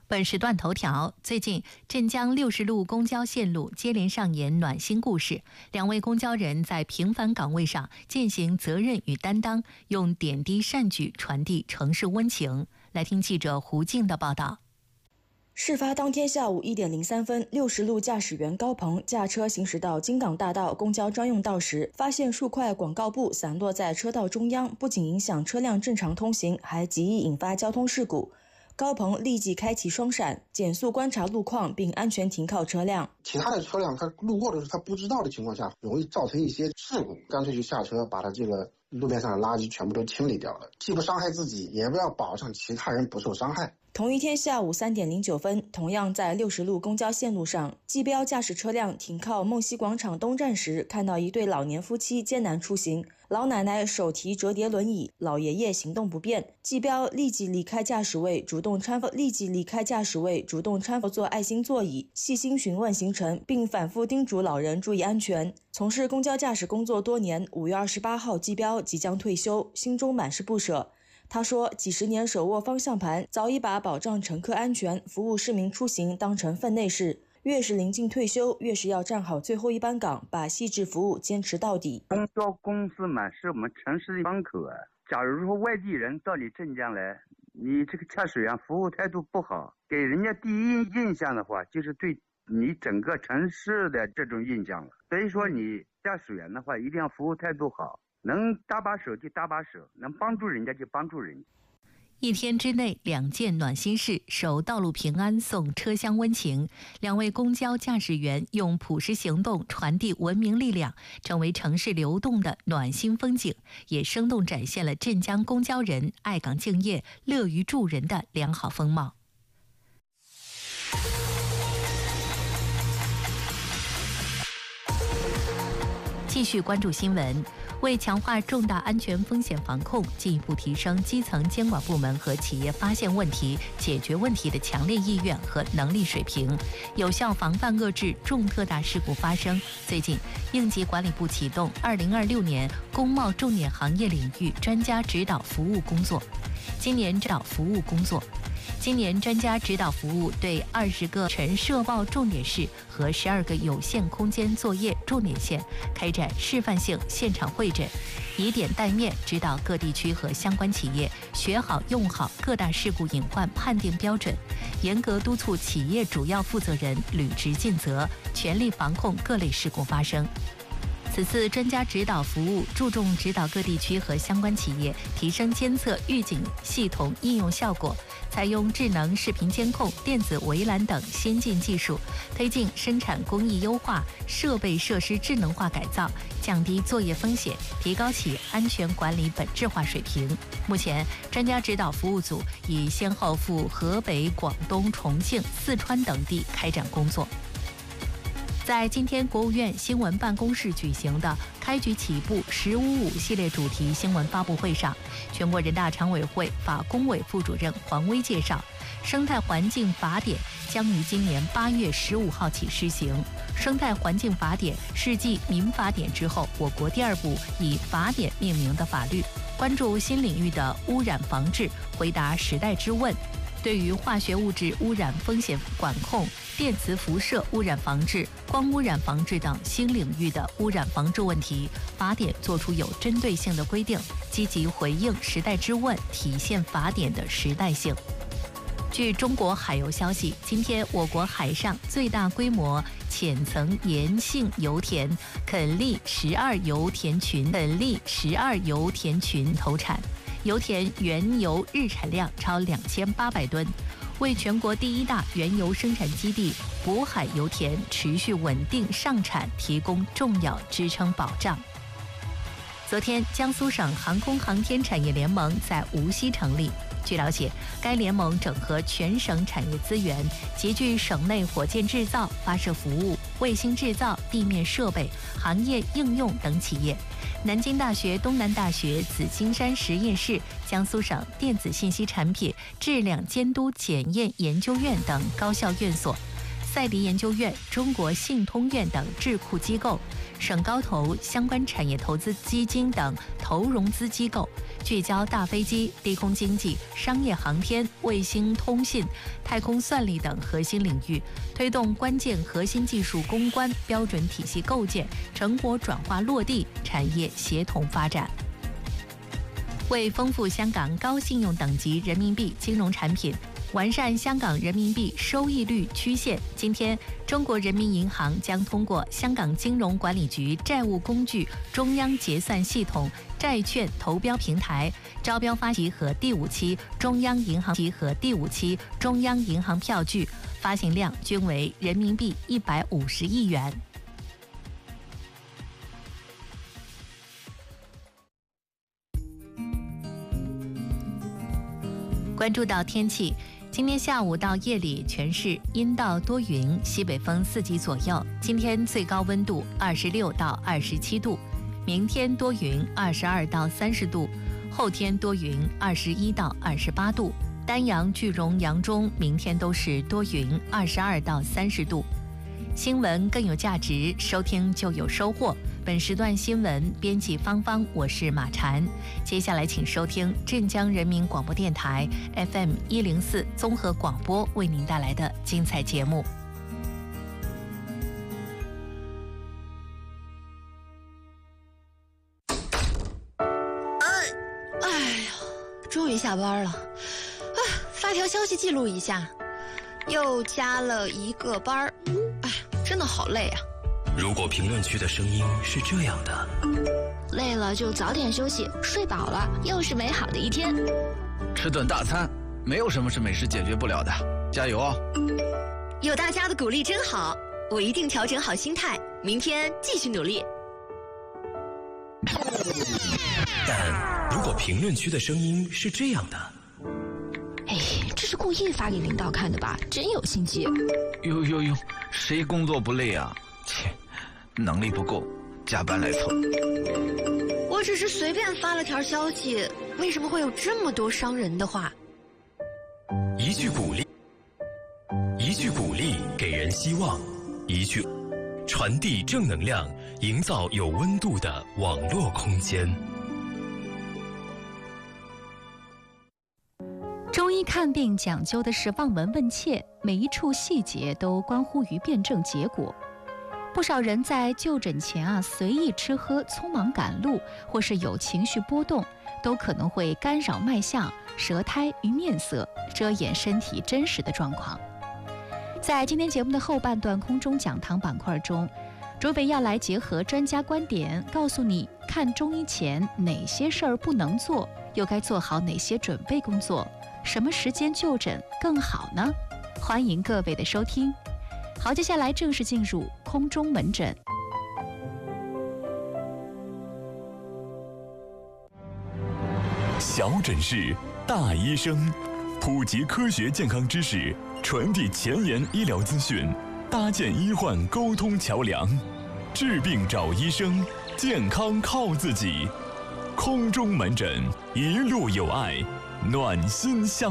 本时段头条：最近，镇江60路公交线路接连上演暖心故事。2位公交人在平凡岗位上践行责任与担当，用点滴善举传递城市温情。来听记者胡静的报道。 事发当天下午1点03分，60路驾驶员高鹏驾车行驶到京港大道公交专用道时，发现数块广告布散落在车道中央，不仅影响车辆正常通行，还极易引发交通事故。高鹏立即开启双闪，减速观察路况，并安全停靠车辆。 其他的车辆他路过的时候他不知道的情况下，容易造成一些事故，干脆就下车把他这个路边上的垃圾全部都清理掉了，既不伤害自己，也不要保障其他人不受伤害。 同一天下午3点09分，同样在60路公交线路上，计标驾驶车辆停靠梦溪广场东站时，看到一对老年夫妻艰难出行，老奶奶手提折叠轮椅，老爷爷行动不便。计标立即离开驾驶位，主动搀扶坐爱心座椅，细心询问行程，并反复叮嘱老人注意安全。从事公交驾驶工作多年，5月28号计标即将退休，心中满是不舍。他说，几十年手握方向盘，早已把保障乘客安全、服务市民出行当成分内事。越是临近退休，越是要站好最后一班岗，把细致服务坚持到底。 公交公司嘛，是我们城市的窗口啊。假如说外地人到你镇江来，你这个驾驶员服务态度不好，给人家第一印象的话，就是对你整个城市的这种印象了。所以说，你驾驶员的话，一定要服务态度好。能搭把手就搭把手，能帮助人家就帮助人家。 1天之内2件暖心事，守道路平安，送车厢温情。2位公交驾驶员用朴实行动传递文明力量，成为城市流动的暖心风景，也生动展现了镇江公交人爱岗敬业、乐于助人的良好风貌。继续关注新闻。为强化重大安全风险防控，进一步提升基层监管部门和企业发现问题、解决问题的强烈意愿和能力水平，有效防范遏制重特大事故发生。最近，应急管理部启动2026年工贸重点行业领域专家指导服务工作。今年专家指导服务对20个城社报重点市和12个有限空间作业重点县开展示范性现场会诊，以点带面指导各地区和相关企业学好用好各大事故隐患判定标准，严格督促企业主要负责人履职尽责，全力防控各类事故发生。此次专家指导服务注重指导各地区和相关企业提升监测预警系统应用效果，采用智能视频监控、电子围栏等先进技术，推进生产工艺优化、设备设施智能化改造，降低作业风险，提高企业安全管理本质化水平。目前，专家指导服务组已先后赴河北、广东、重庆、四川等地开展工作。在今天国务院新闻办公室举行的开局起步“1055”系列主题新闻发布会上，全国人大常委会法工委副主任黄威介绍，生态环境法典将于今年8月15号起施行。生态环境法典是继民法典之后，我国第2部以法典命名的法律，关注新领域的污染防治，回答时代之问。对于化学物质污染风险管控、电磁辐射污染防治、光污染防治等新领域的污染防治问题，法典作出有针对性的规定，积极回应时代之问，体现法典的时代性。据中国海油消息，今天我国海上最大规模浅层盐性油田垦利12油田群投产，油田原油日产量超2800吨，为全国第1大原油生产基地渤海油田持续稳定上产提供重要支撑保障。昨天，江苏省航空航天产业联盟在无锡成立。据了解，该联盟整合全省产业资源，集聚省内火箭制造、发射服务、卫星制造、地面设备、行业应用等企业。南京大学、东南大学、紫金山实验室、江苏省电子信息产品质量监督检验研究院等高校院所赛迪研究院、中国信通院等智库机构、省高投相关产业投资基金等投融资机构，聚焦大飞机、低空经济、商业航天、卫星通信、太空算力等核心领域，推动关键核心技术攻关、标准体系构建、成果转化落地、产业协同发展。为丰富香港高信用等级人民币金融产品，完善香港人民币收益率曲线，今天，中国人民银行将通过香港金融管理局债务工具中央结算系统债券投标平台招标发行和第5期中央银行及和第5期中央银行票据，发行量均为人民币150亿元。关注到天气，今天下午到夜里全市阴到多云，西北风4级左右。今天最高温度26到27度，明天多云22到30度，后天多云21到28度。丹阳、句容、扬中明天都是多云22到30度。新闻更有价值，收听就有收获。本时段新闻编辑芳芳，我是马婵。接下来请收听镇江人民广播电台 FM 104综合广播为您带来的精彩节目。 哎呀，终于下班了。发条消息记录一下，又加了1个班儿。哎，真的好累啊。 如果评论区的声音是这样的， 累了就早点休息，睡饱了又是美好的一天。 吃顿大餐，没有什么是美食解决不了的，加油哦！ 有大家的鼓励真好，我一定调整好心态，明天继续努力。 但如果评论区的声音是这样的， 哎，这是故意发给领导看的吧？真有心机。 哟，谁工作不累啊？切，能力不够，加班来凑。 我只是随便发了条消息，为什么会有这么多伤人的话？ 一句鼓励给人希望，一句传递正能量，营造有温度的网络空间。 中医看病讲究的是望闻问切，每一处细节都关乎于辩证结果。不少人在就诊前随意吃喝、匆忙赶路，或是有情绪波动，都可能会干扰脉象、舌苔与面色，遮掩身体真实的状况。在今天节目的后半段空中讲堂板块中，卓伟要来结合专家观点，告诉你看中医前哪些事儿不能做，又该做好哪些准备工作，什么时间就诊更好呢？欢迎各位的收听。好，接下来正式进入空中门诊。 小诊室，大医生，普及科学健康知识，传递前沿医疗资讯，搭建医患沟通桥梁。治病找医生，健康靠自己。空中门诊，一路有爱，暖心相。